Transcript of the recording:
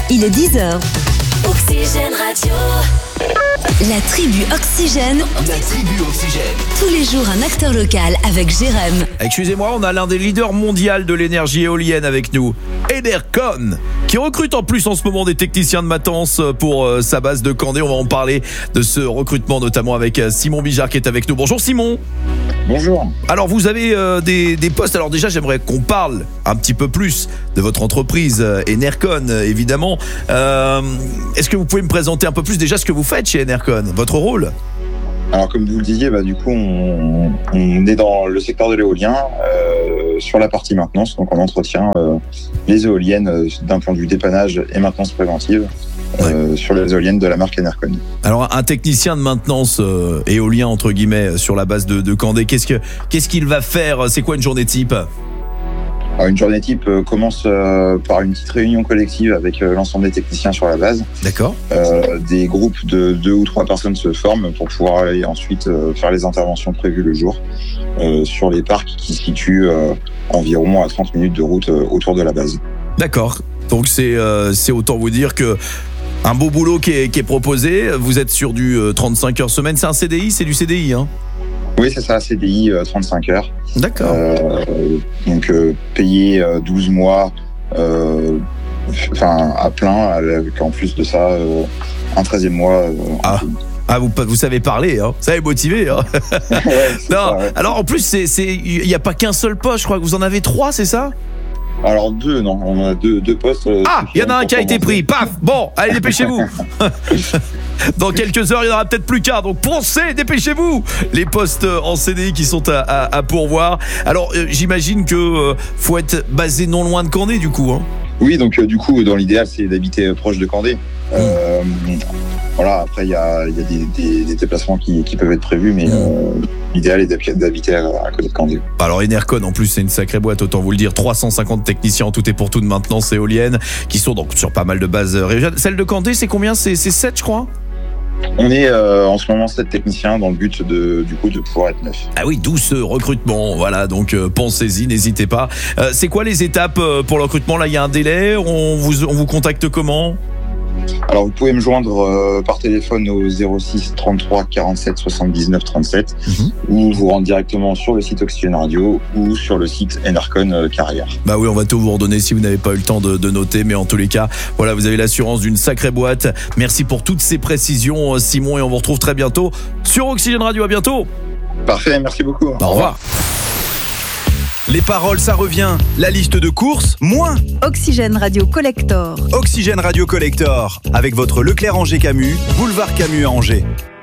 il est 10h. Oxygène Radio. La tribu Oxygène. La tribu Oxygène. Tous les jours, un acteur local avec Jérém. Excusez-moi, on a l'un des leaders mondiaux de l'énergie éolienne avec nous, Enercon, qui recrute en plus en ce moment des techniciens de maintenance pour sa base de Candé. On va en parler de ce recrutement notamment avec Simon Bijard qui est avec nous. Bonjour Simon. Bonjour. Alors vous avez des postes. Alors déjà j'aimerais qu'on parle un petit peu plus de votre entreprise Enercon évidemment. Est-ce que vous pouvez me présenter un peu plus déjà ce que vous faites chez Enercon, votre rôle? Alors comme vous le disiez, du coup on est dans le secteur de l'éolien sur la partie maintenance, donc on entretient les éoliennes d'un point de vue dépannage et maintenance préventive. Sur les éoliennes de la marque Enercon. Alors un technicien de maintenance éolien entre guillemets sur la base de Candé, qu'est-ce qu'il va faire? C'est quoi une journée type? Alors, une journée type commence par une petite réunion collective avec l'ensemble des techniciens sur la base. D'accord. Des groupes de 2 ou 3 personnes se forment pour pouvoir aller ensuite faire les interventions prévues le jour sur les parcs qui se situent environ à 30 minutes de route autour de la base. D'accord. Donc c'est autant vous dire que un beau boulot qui est proposé. Vous êtes sur du 35 heures semaine. C'est un CDI, c'est du CDI, hein? Oui, c'est ça, CDI 35 heures. D'accord. Donc payé 12 mois à plein, avec en plus de ça un 13e mois. Vous savez parler, hein. Ça est motivé, hein. Ouais, non, ça, ouais. alors en plus il n'y a pas qu'un seul poste, je crois que vous en avez 3, c'est ça? Alors 2, non, on a deux postes. Il y en a un qui a été pris, paf. Bon, allez, dépêchez-vous. Dans quelques heures, il n'y en aura peut-être plus qu'un. Donc pensez, dépêchez-vous. Les postes en CDI qui sont à pourvoir. Alors j'imagine que faut être basé non loin de Candé du coup, hein. Oui, donc du coup, dans l'idéal, c'est d'habiter proche de Candé. Voilà, après, il y a des déplacements qui peuvent être prévus, mais l'idéal est d'habiter à côté de Candé. Alors Enercon, en plus, c'est une sacrée boîte, autant vous le dire. 350 techniciens en tout et pour tout de maintenance éolienne, qui sont donc sur pas mal de bases régionales. Celle de Candé, c'est combien? C'est 7, je crois. On est en ce moment 7 techniciens dans le but de pouvoir être 9. Ah oui, 12 recrutements, voilà, donc pensez-y, n'hésitez pas. C'est quoi les étapes pour le recrutement? Là, il y a un délai, on vous contacte comment? Alors vous pouvez me joindre par téléphone au 06 33 47 79 37 ou vous rendre directement sur le site Oxygène Radio ou sur le site Enercon Carrière. Bah oui, on va tout vous redonner si vous n'avez pas eu le temps de noter, mais en tous les cas, voilà, vous avez l'assurance d'une sacrée boîte. Merci pour toutes ces précisions, Simon, et on vous retrouve très bientôt sur Oxygène Radio. À bientôt. Parfait, merci beaucoup. Au revoir. Les paroles, ça revient. La liste de courses, moins. Oxygène Radio Collector. Oxygène Radio Collector. Avec votre Leclerc Angers Camus, boulevard Camus à Angers.